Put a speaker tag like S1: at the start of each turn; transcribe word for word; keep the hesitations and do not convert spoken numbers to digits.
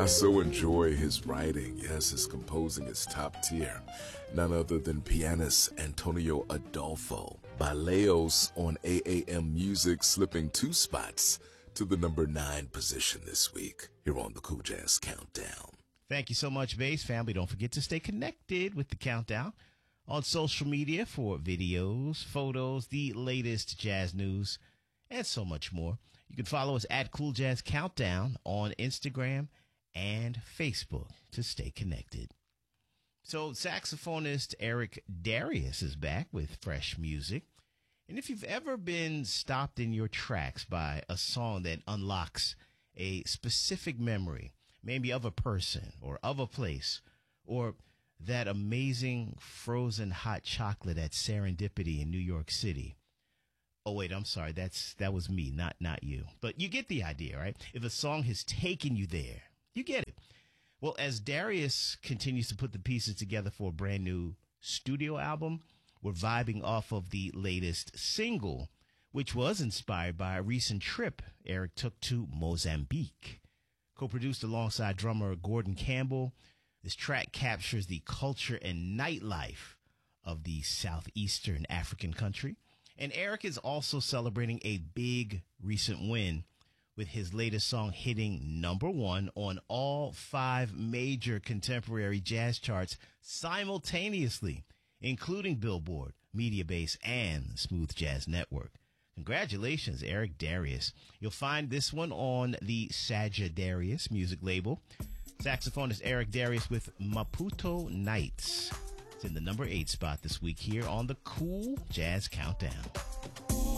S1: I so enjoy his writing. Yes, his composing is top tier. None other than pianist Antonio Adolfo. Baleos on A A M Music slipping two spots to the number nine position this week here on the Cool Jazz Countdown.
S2: Thank you so much, Bass family. Don't forget to stay connected with the Countdown on social media for videos, photos, the latest jazz news, and so much more. You can follow us at Cool Jazz Countdown on Instagram and Facebook to stay connected. So saxophonist Eric Darius is back with fresh music. And if you've ever been stopped in your tracks by a song that unlocks a specific memory, maybe of a person or of a place, or that amazing frozen hot chocolate at Serendipity in New York City. Oh, wait, I'm sorry. That's that was me, not not you. But you get the idea, right? If a song has taken you there, you get it. Well, as Darius continues to put the pieces together for a brand new studio album, we're vibing off of the latest single, which was inspired by a recent trip Eric took to Mozambique. Co-produced alongside drummer Gordon Campbell, this track captures the culture and nightlife of the southeastern African country. And Eric is also celebrating a big recent win with his latest song hitting number one on all five major contemporary jazz charts simultaneously, including Billboard, Mediabase, and the Smooth Jazz Network. Congratulations, Eric Darius. You'll find this one on the Sagittarius music label. Saxophonist Eric Darius with Maputo Nights. It's in the number eight spot this week here on the Cool Jazz Countdown.